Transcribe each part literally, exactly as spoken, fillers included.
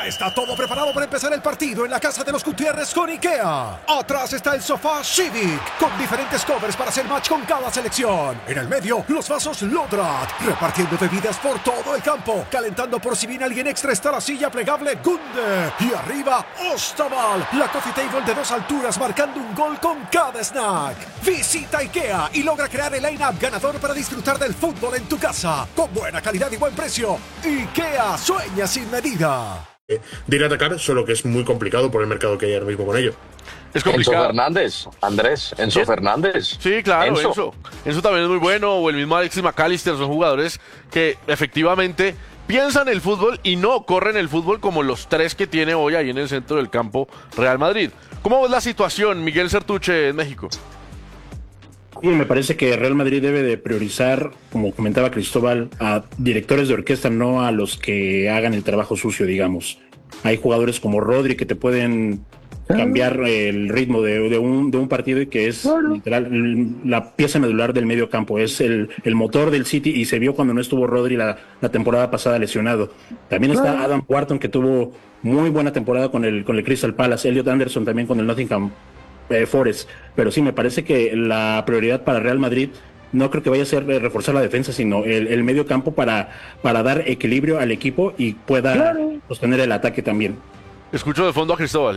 Ya está todo preparado para empezar el partido en la casa de los Gutiérrez con IKEA. Atrás está el sofá Civic, con diferentes covers para hacer match con cada selección. En el medio, los vasos Lodrat, repartiendo bebidas por todo el campo. Calentando por si viene alguien extra está la silla plegable Gunde. Y arriba, Ostaval, la coffee table de dos alturas marcando un gol con cada snack. Visita IKEA y logra crear el line-up ganador para disfrutar del fútbol en tu casa. Con buena calidad y buen precio. IKEA, sueña sin medida. Eh, de ir a atacar, solo que es muy complicado por el mercado que hay ahora mismo con ello. Es complicado. Enzo Fernández, Andrés, Enzo ¿Sí? Fernández. Sí, claro, Enzo. Enzo. Enzo también es muy bueno, o el mismo Alexis McAllister, son jugadores que efectivamente piensan el fútbol y no corren el fútbol como los tres que tiene hoy ahí en el centro del campo Real Madrid. ¿Cómo ves la situación, Miguel Sertuche, en México? Sí, me parece que Real Madrid debe de priorizar, como comentaba Cristóbal, a directores de orquesta, no a los que hagan el trabajo sucio, digamos. Hay jugadores como Rodri que te pueden cambiar el ritmo de, de, un, de un partido y que es literal la pieza medular del medio campo, es el, el motor del City y se vio cuando no estuvo Rodri la, la temporada pasada lesionado. También está Adam Wharton, que tuvo muy buena temporada con el, con el Crystal Palace, Elliot Anderson también con el Nottingham Eh, Forest, pero sí me parece que la prioridad para Real Madrid no creo que vaya a ser reforzar la defensa, sino el, el medio campo para, para dar equilibrio al equipo y pueda claro. sostener el ataque también. Escucho de fondo a Cristóbal.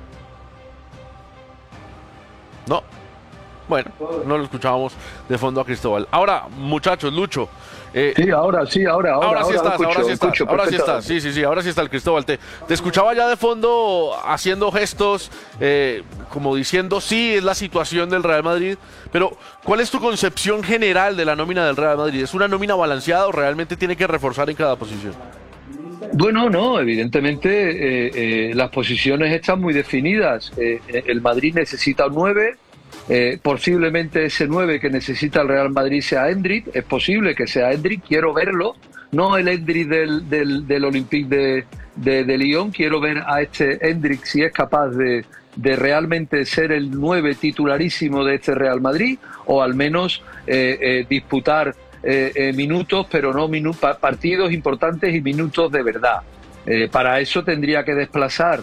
No. Bueno, no lo escuchábamos de fondo a Cristóbal. Ahora, muchachos, Lucho. Eh, sí, ahora sí, ahora, ahora. Ahora sí estás, escucho, ahora sí estás, ahora sí estás. Sí, sí, sí, ahora sí está el Cristóbal. Te, te escuchaba ya de fondo haciendo gestos, eh, como diciendo, sí, es la situación del Real Madrid. Pero, ¿cuál es tu concepción general de la nómina del Real Madrid? ¿Es una nómina balanceada o realmente tiene que reforzar en cada posición? Bueno, no, evidentemente eh, eh, las posiciones están muy definidas. Eh, el Madrid necesita un nueve. Eh, posiblemente ese nueve que necesita el Real Madrid sea Endrick, es posible que sea Endrick, quiero verlo, no el Endrick del, del, del Olympique de, de, de Lyon, quiero ver a este Endrick si es capaz de, de realmente ser el nueve titularísimo de este Real Madrid, o al menos eh, eh, disputar eh, eh, minutos, pero no minu partidos importantes y minutos de verdad. Eh, para eso tendría que desplazar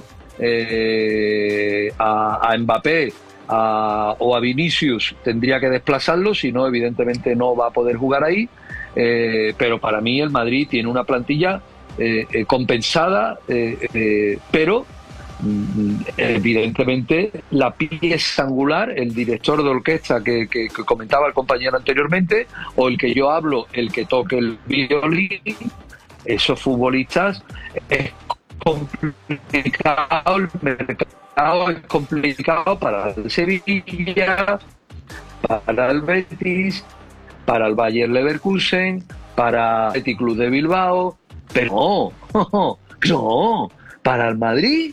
eh, a, a Mbappé, A, o a Vinicius, tendría que desplazarlo, si no evidentemente no va a poder jugar ahí, eh, pero para mí el Madrid tiene una plantilla eh, eh, compensada, eh, eh, pero mm, evidentemente la pieza angular, el director de orquesta que, que, que comentaba el compañero anteriormente, o el que yo hablo, el que toque el violín, esos futbolistas, es complicado el mercado, es complicado para el Sevilla, para el Betis, para el Bayer Leverkusen, para el Athletic Club de Bilbao, pero no, no, para el Madrid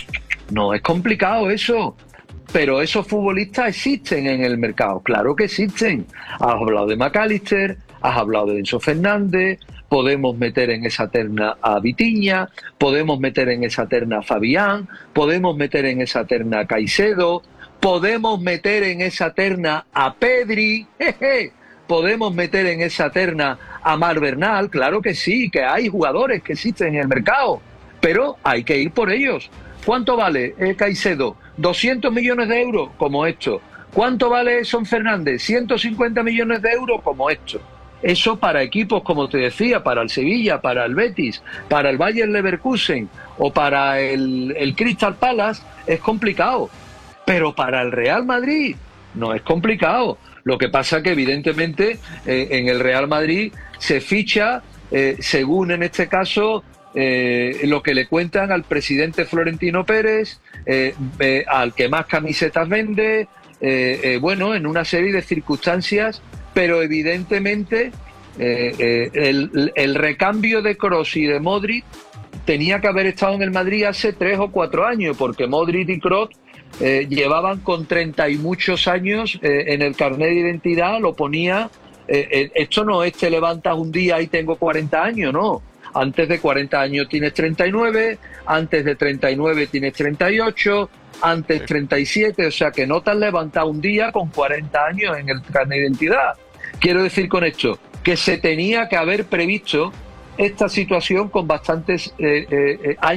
no es complicado eso. Pero esos futbolistas existen en el mercado, claro que existen. Has hablado de McAllister, has hablado de Enzo Fernández, podemos meter en esa terna a Vitinha, podemos meter en esa terna a Fabián, podemos meter en esa terna a Caicedo, podemos meter en esa terna a Pedri, jeje, podemos meter en esa terna a Mar Bernal, claro que sí, que hay jugadores que existen en el mercado, pero hay que ir por ellos. ¿Cuánto vale el Caicedo? doscientos millones de euros, como esto. ¿Cuánto vale Son Fernández? ciento cincuenta millones de euros, como esto. Eso para equipos, como te decía, para el Sevilla, para el Betis, para el Bayer Leverkusen o para el, el Crystal Palace es complicado. Pero para el Real Madrid no es complicado. Lo que pasa que evidentemente eh, en el Real Madrid se ficha, eh, según en este caso, eh, lo que le cuentan al presidente Florentino Pérez, eh, eh, al que más camisetas vende, eh, eh, bueno, en una serie de circunstancias. Pero evidentemente eh, eh, el, el recambio de Kroos y de Modric tenía que haber estado en el Madrid hace tres o cuatro años, porque Modric y Kroos eh, llevaban con treinta y muchos años eh, en el carnet de identidad, lo ponía, eh, eh, esto no es te levantas un día y tengo cuarenta años, no. Antes de cuarenta años tienes treinta y nueve, antes de treinta y nueve tienes treinta y ocho, antes treinta y siete, o sea que no te has levantado un día con cuarenta años en el carnet de identidad. Quiero decir con esto que se tenía que haber previsto esta situación con bastantes eh, eh, años.